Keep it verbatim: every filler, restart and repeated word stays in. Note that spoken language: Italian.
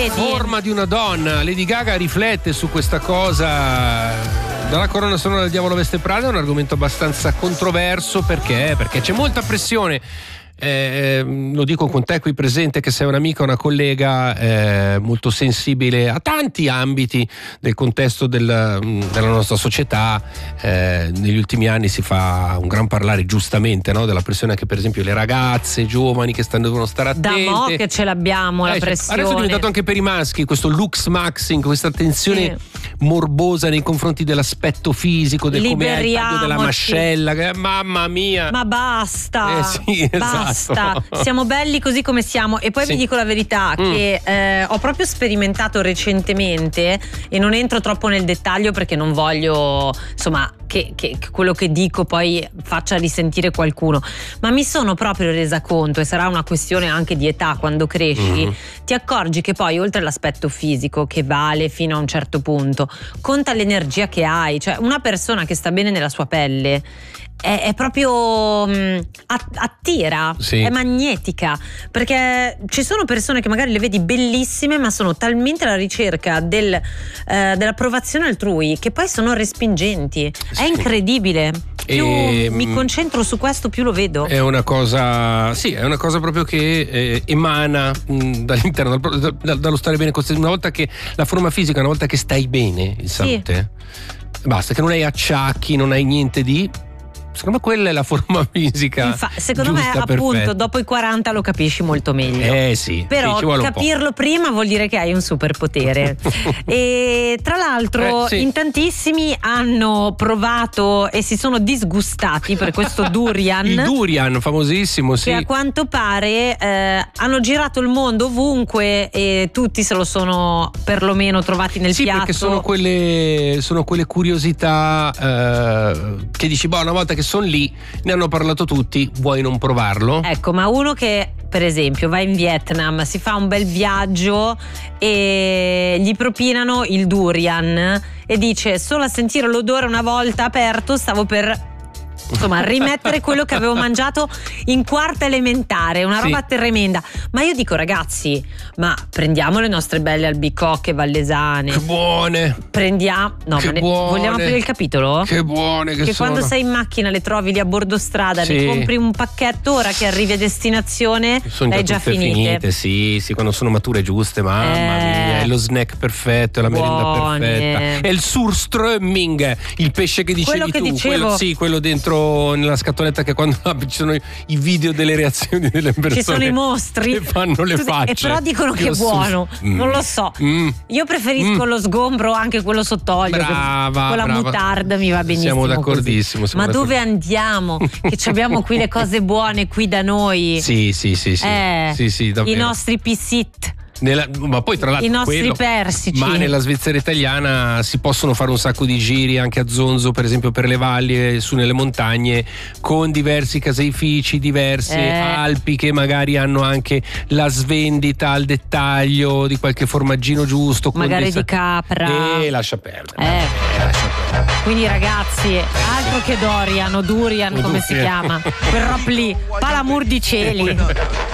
vedi? Forma di una donna. Lady Gaga riflette su questa cosa. Dalla colonna sonora del Diavolo veste Prada è un argomento abbastanza controverso. Perché? Perché c'è molta pressione. Eh, lo dico con te qui presente, che sei un'amica, una collega eh, molto sensibile a tanti ambiti del contesto del, della nostra società. Eh, negli ultimi anni si fa un gran parlare, giustamente, no? Della pressione che per esempio le ragazze giovani che stanno, devono stare attente. Da mo' che ce l'abbiamo eh, la pressione. Adesso è diventato anche per i maschi questo lux maxing, questa attenzione sì. morbosa nei confronti dell'aspetto fisico, del come è il taglio della mascella, che, mamma mia, ma basta, eh sì, esatto. Basta, siamo belli così come siamo. E poi sì. vi dico la verità, mm. che eh, ho proprio sperimentato recentemente, e non entro troppo nel dettaglio perché non voglio, insomma, che, che quello che dico poi faccia risentire qualcuno, ma mi sono proprio resa conto, e sarà una questione anche di età, quando cresci mm. ti accorgi che poi oltre all'aspetto fisico, che vale fino a un certo punto, conta l'energia che hai. Cioè una persona che sta bene nella sua pelle È, è proprio mh, attira, sì. è magnetica, perché ci sono persone che magari le vedi bellissime ma sono talmente alla ricerca del, eh, dell'approvazione altrui che poi sono respingenti. Sì. È incredibile. Più e, mi concentro su questo, più lo vedo. È una cosa, sì, è una cosa proprio che eh, emana mh, dall'interno, dal, dal, dallo stare bene con te. Una volta che la forma fisica, una volta che stai bene in salute, sì. basta, che non hai acciacchi, non hai niente di. Secondo me quella è la forma fisica. Infa- secondo giusta, me appunto perfetta. Dopo i quaranta lo capisci molto meglio. Eh sì. Però sì, capirlo prima vuol dire che hai un superpotere. E tra l'altro eh, sì. in tantissimi hanno provato e si sono disgustati per questo durian. Il durian famosissimo, sì. Che a quanto pare eh, hanno girato il mondo ovunque e tutti se lo sono perlomeno trovati nel sì, piatto. Sì, perché sono quelle, sono quelle curiosità eh, che dici, boh, una volta che sono lì, ne hanno parlato tutti, vuoi non provarlo? Ecco, ma uno che per esempio va in Vietnam, si fa un bel viaggio e gli propinano il durian e dice: solo a sentire l'odore una volta aperto stavo per insomma rimettere quello che avevo mangiato in quarta elementare, una roba sì. tremenda. Ma io dico, ragazzi, ma prendiamo le nostre belle albicocche vallesane, che buone, prendiamo no che ma ne... buone. vogliamo aprire il capitolo? Che buone che, che sono. Quando sei in macchina le trovi lì a bordo strada, sì. ne compri un pacchetto, ora che arrivi a destinazione sono le hai già finite. finite sì sì quando sono mature giuste, mamma eh. mia, è lo snack perfetto, è la merenda Buone. perfetta, è il surströmming, il pesce che dicevi quello che tu dicevo... quello, sì, quello dentro nella scatoletta, che quando ci sono i video delle reazioni delle persone, ci sono i mostri che fanno le facce e però dicono che è buono. Mm. Non lo so, mm. io preferisco mm. lo sgombro, anche quello sott'olio, brava, con la brava. moutarda mi va benissimo. Siamo d'accordissimo, siamo ma d'accordo. Dove andiamo? Che abbiamo qui le cose buone qui da noi. Sì sì sì sì, eh, sì, sì davvero. I nostri pissit. Nella, ma poi tra l'altro i nostri quello, persici. ma nella Svizzera italiana si possono fare un sacco di giri anche a zonzo, per esempio per le valli e su nelle montagne, con diversi caseifici, diverse eh. Alpi che magari hanno anche la svendita al dettaglio di qualche formaggino giusto, magari dei... di capra. E lascia perdere, eh. eh, lascia perdere. Quindi ragazzi, altro che Dorian o Durian, come si chiama quel rob lì, Palamur di cieli.